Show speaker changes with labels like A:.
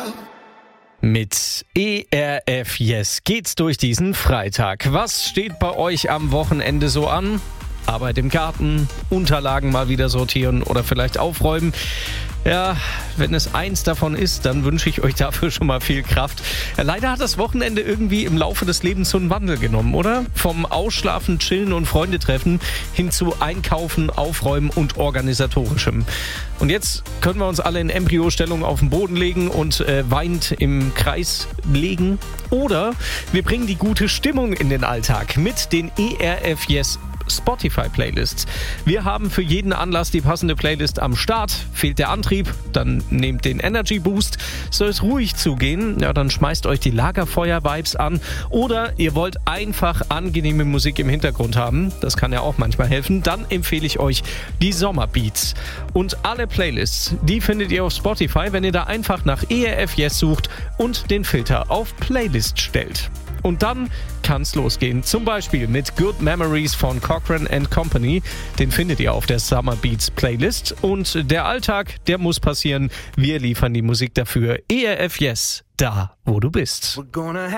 A: Mit ERF Yes geht's durch diesen Freitag. Was steht bei euch am Wochenende so an? Arbeit im Garten, Unterlagen mal wieder sortieren oder vielleicht aufräumen. Ja, wenn es eins davon ist, dann wünsche ich euch dafür schon mal viel Kraft. Ja, leider hat das Wochenende irgendwie im Laufe des Lebens so einen Wandel genommen, oder? Vom Ausschlafen, Chillen und Freunde treffen hin zu Einkaufen, Aufräumen und Organisatorischem. Und jetzt können wir uns alle in Embryostellung auf den Boden legen und weinend im Kreis legen. Oder wir bringen die gute Stimmung in den Alltag mit den ERF Yes Spotify-Playlists. Wir haben für jeden Anlass die passende Playlist am Start. Fehlt der Antrieb, dann nehmt den Energy Boost. Soll es ruhig zugehen, ja, dann schmeißt euch die Lagerfeuer-Vibes an. Oder ihr wollt einfach angenehme Musik im Hintergrund haben. Das kann ja auch manchmal helfen. Dann empfehle ich euch die Sommerbeats. Und alle Playlists, die findet ihr auf Spotify, wenn ihr da einfach nach ERF Yes sucht und den Filter auf Playlist stellt. Und dann kann's losgehen. Zum Beispiel mit Good Memories von Cochrane & Company. Den findet ihr auf der Summer Beats Playlist. Und der Alltag, der muss passieren. Wir liefern die Musik dafür. ERF Yes, da wo du bist.